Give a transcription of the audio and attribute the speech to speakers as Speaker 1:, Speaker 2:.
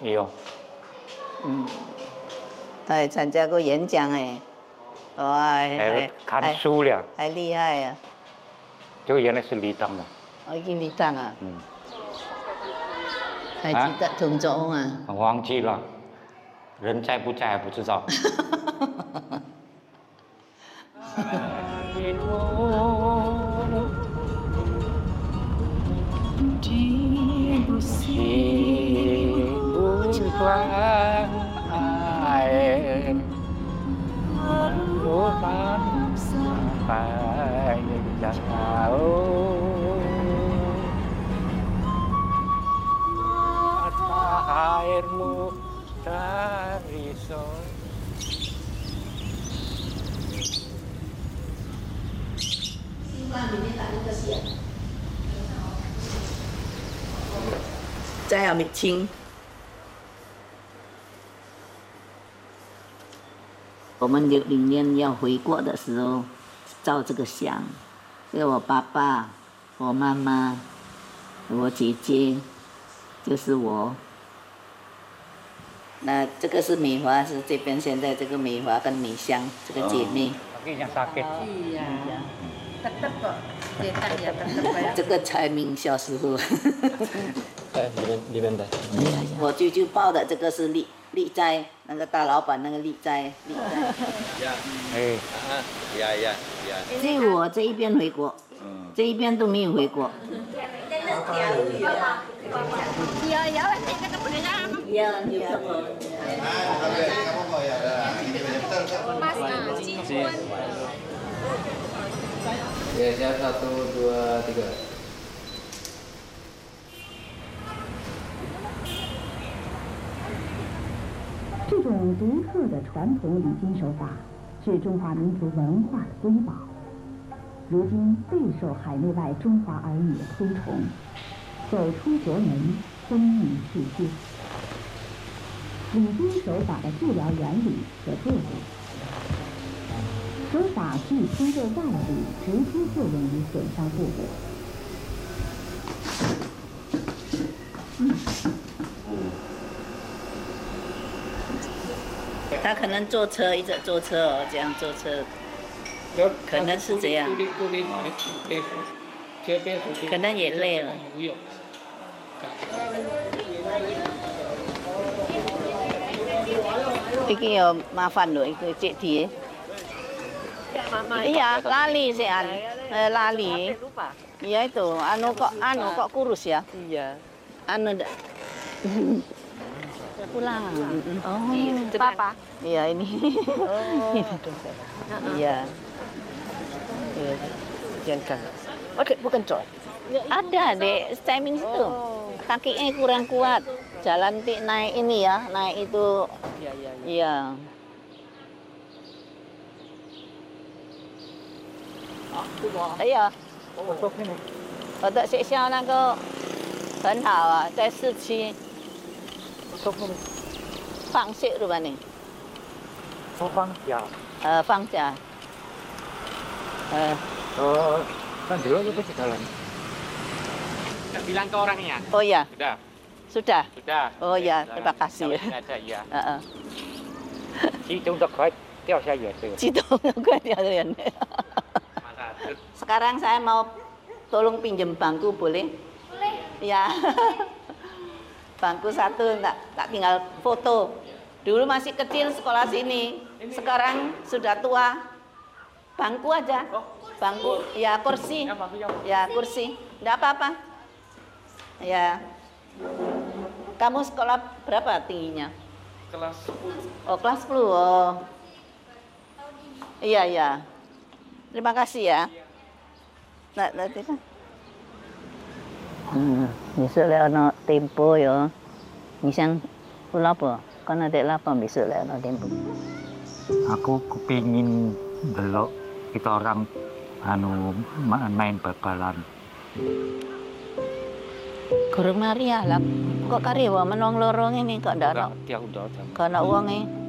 Speaker 1: 有。
Speaker 2: 他还参加过演讲哎，哇，
Speaker 1: 看书了，
Speaker 2: 还厉害啊！
Speaker 1: 这个原来是李当的。
Speaker 2: 已经李当啊。还记得同桌啊？
Speaker 1: 忘记了，人在不在还不知道。Airmu dari sol.
Speaker 2: 在还没清。我们60年要回国的时候，照这个相，这个我爸爸、我妈妈、我姐姐，就是我。那这个是美华，是这边现在这个美华跟美香这个姐妹。这个才明小时候。
Speaker 1: 里面的。
Speaker 2: 我舅舅报的这个是利斋，那个大老板那个利斋。只有我这一边回国，这一边都没有回国。
Speaker 3: Ya, 1, 2, 3。
Speaker 4: 这种独特的传统礼金手法是中华民族文化的瑰宝，如今备受海内外中华儿女的推崇，走出国门，风靡世界。礼金手法的治疗原理和作用，手法可以通过外力直接作用于损伤部位。
Speaker 2: 他可能坐车一直坐车哦，这样坐车，可能是这样，可能也累了。已经有麻烦了，一个阶梯。Iya, lali sih an, lali. Iya itu, anu kok kurus ya?
Speaker 5: Iya.
Speaker 2: Anu pulang. Oh,
Speaker 5: itu Papa.
Speaker 2: Iya ini. Iya.
Speaker 5: Jangan. Oke, bukan coy.
Speaker 2: Ada dek, timing situ. Kakinya kurang kuat. Jalan naik ini ya, naik itu. Iya. 哎呀，我的学校那个很好啊，在市区。放学了吧你？
Speaker 1: 放假。
Speaker 2: 放假。
Speaker 1: kan dulu itu di jalan. Nggak bilang ke orangnya?
Speaker 2: Oh iya.
Speaker 1: Sudah.
Speaker 2: Sudah.
Speaker 1: Sudah.
Speaker 2: Oh iya, terima kasih.
Speaker 1: Ada ya. 激动的快掉下眼泪。
Speaker 2: 激动的快掉下眼泪。Sekarang saya mau tolong pinjam bangku boleh? Boleh. Ya. Bangku satu tak tinggal foto. Dulu masih kecil sekolah sini. Sekarang sudah tua. Bangku aja. Bangku, ya kursi. Ya kursi. Enggak apa-apa. Ya. Kamu sekolah berapa tingginya?
Speaker 3: Kelas 10.
Speaker 2: Oh, kelas 10. Oh. Iya, iya. Terima kasih ya. Nanti kan. Besok le ono tempo yo. Misang pula apa? Kan ada lapang besok le ono tempo.
Speaker 1: Aku kepingin belok kita orang main bal-balan.
Speaker 2: Gurung Maria lah. Kok karyawan menong lorong ini kok ndak ono?
Speaker 1: Dia udah.
Speaker 2: Kok ono uangnya?